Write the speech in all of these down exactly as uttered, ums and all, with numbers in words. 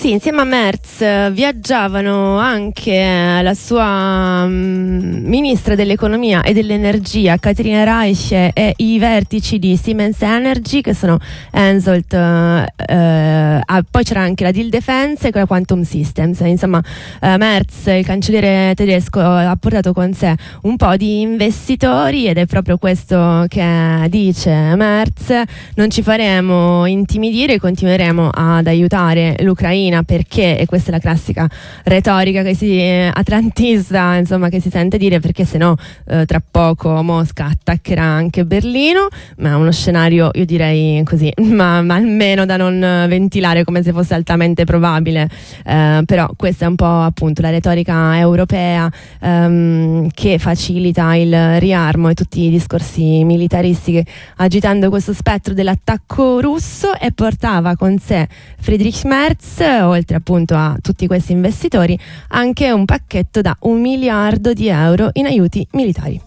Sì, insieme a Merz viaggiavano anche la sua um, ministra dell'economia e dell'energia Katrina Reich e i vertici di Siemens Energy, che sono Hensoldt, uh, uh, ah, poi c'era anche la Deal Defense e la Quantum Systems. Insomma, uh, Merz, il cancelliere tedesco, ha portato con sé un po' di investitori ed è proprio questo che dice Merz: non ci faremo intimidire, continueremo ad aiutare l'Ucraina perché, e questa è la classica retorica che si eh, atlantista, insomma, che si sente dire, perché sennò eh, tra poco Mosca attaccherà anche Berlino, ma uno scenario, io direi così, ma, ma almeno da non ventilare come se fosse altamente probabile, eh, però questa è un po' appunto la retorica europea ehm, che facilita il riarmo e tutti i discorsi militaristici, agitando questo spettro dell'attacco russo, e portava con sé Friedrich Merz, oltre appunto a tutti questi investitori, anche un pacchetto da un miliardo di euro in aiuti militari.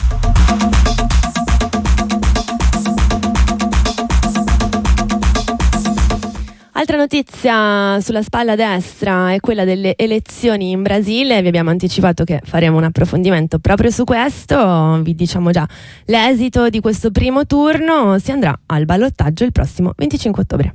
Altra notizia sulla spalla destra è quella delle elezioni in Brasile. Vi abbiamo anticipato che faremo un approfondimento proprio su questo. Vi diciamo già l'esito di questo primo turno: si andrà al ballottaggio il prossimo venticinque ottobre.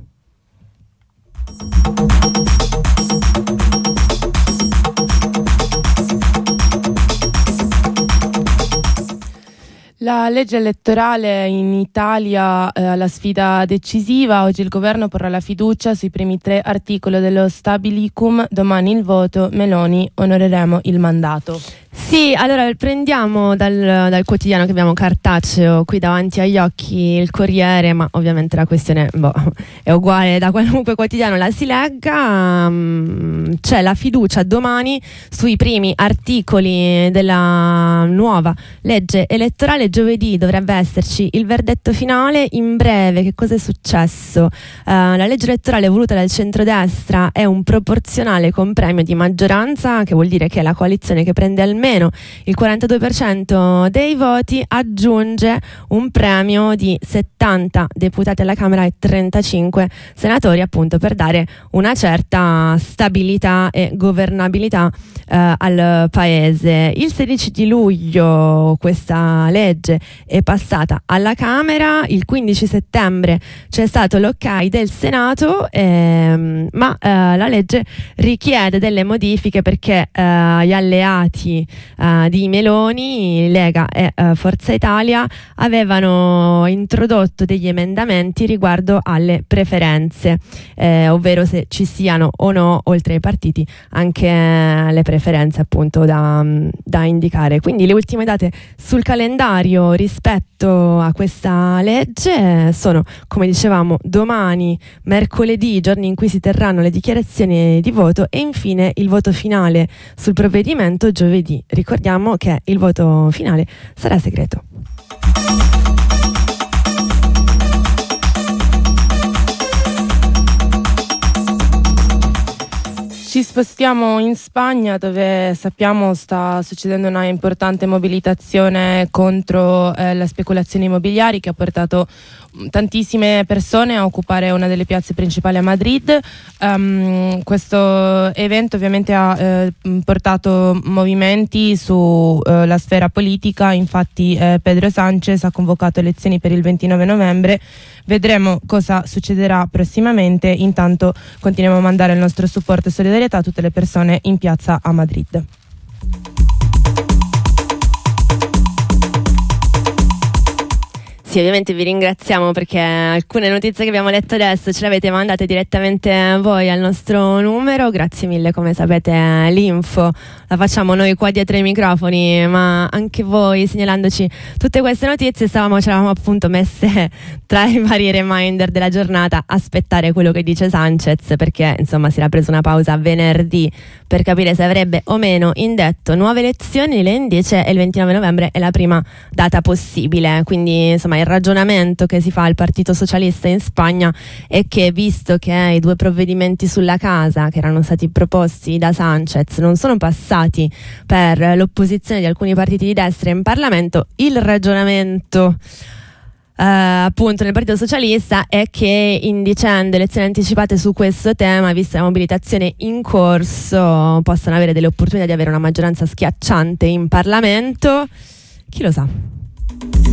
La legge elettorale in Italia è eh, la sfida decisiva. Oggi il governo porrà la fiducia sui primi tre articoli dello Stabilicum. Domani il voto. Meloni, onoreremo il mandato. Sì, allora prendiamo dal, dal quotidiano che abbiamo cartaceo qui davanti agli occhi, il Corriere, ma ovviamente la questione boh, è uguale da qualunque quotidiano la si legga. Um, c'è la fiducia domani sui primi articoli della nuova legge elettorale. Giovedì dovrebbe esserci il verdetto finale. In breve, che cosa è successo? Uh, la legge elettorale voluta dal centrodestra è un proporzionale con premio di maggioranza, che vuol dire che è la coalizione che prende almeno il quarantadue per cento dei voti aggiunge un premio di settanta deputati alla Camera e trentacinque senatori, appunto per dare una certa stabilità e governabilità eh, al paese. Il sedici di luglio questa legge è passata alla Camera, il quindici settembre c'è stato l'ok del Senato, ehm, ma eh, la legge richiede delle modifiche perché eh, gli alleati Uh, di Meloni, Lega e uh, Forza Italia, avevano introdotto degli emendamenti riguardo alle preferenze, eh, ovvero se ci siano o no, oltre ai partiti, anche eh, le preferenze appunto da, da indicare. Quindi le ultime date sul calendario rispetto a questa legge sono, come dicevamo, domani, mercoledì, giorni in cui si terranno le dichiarazioni di voto, e infine il voto finale sul provvedimento giovedì. Ricordiamo che il voto finale sarà segreto. Ci spostiamo in Spagna, dove sappiamo sta succedendo una importante mobilitazione contro eh, le speculazioni immobiliari, che ha portato tantissime persone a occupare una delle piazze principali a Madrid. Um, questo evento ovviamente ha eh, portato movimenti sulla eh, sfera politica. Infatti eh, Pedro Sánchez ha convocato elezioni per il ventinove novembre. Vedremo cosa succederà prossimamente. Intanto continuiamo a mandare il nostro supporto e solidarietà a tutte le persone in piazza a Madrid. Sì, ovviamente vi ringraziamo perché alcune notizie che abbiamo letto adesso ce le avete mandate direttamente voi al nostro numero. Grazie mille, come sapete l'info la facciamo noi qua dietro i microfoni, ma anche voi segnalandoci tutte queste notizie. Stavamo, ce l'avamo appunto messe tra i vari reminder della giornata, aspettare quello che dice Sánchez, perché insomma si era preso una pausa venerdì per capire se avrebbe o meno indetto nuove elezioni. Lei indice il ventinove novembre è la prima data possibile, quindi insomma il ragionamento che si fa al Partito Socialista in Spagna è che, visto che i due provvedimenti sulla casa che erano stati proposti da Sánchez non sono passati per l'opposizione di alcuni partiti di destra in Parlamento, il ragionamento Uh, appunto nel Partito Socialista è che indicendo elezioni anticipate su questo tema, vista la mobilitazione in corso, possano avere delle opportunità di avere una maggioranza schiacciante in Parlamento. Chi lo sa?